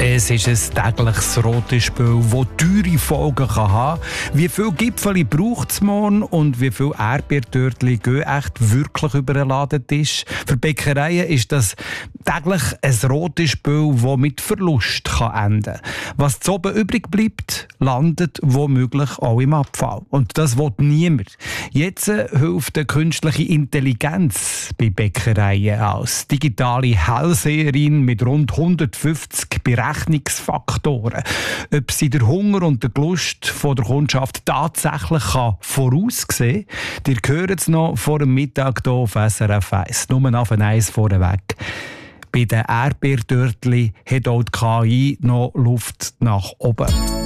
Es ist ein tägliches rotes Spiel, das teure Folgen haben kann. Wie viele Gipfeli braucht es morgen und wie viele Erdbeertörtchen gehen echt wirklich über den Ladentisch? Für Bäckereien ist das täglich ein rotes Spiel, das mit Verlust enden kann. Was zu oben übrig bleibt, landet womöglich auch im Abfall. Und das will niemand. Jetzt hilft die künstliche Intelligenz bei Bäckereien als digitale Hellseherin mit rund 150 Berechnungsfaktoren. Ob sie den Hunger und den Lust von der Kundschaft tatsächlich voraussehen kann, ihr hört es noch vor dem Mittag hier auf SRF 1. Nur auf eins vorneweg. Bei den Erdbeertörtchen hat auch die KI noch Luft nach oben.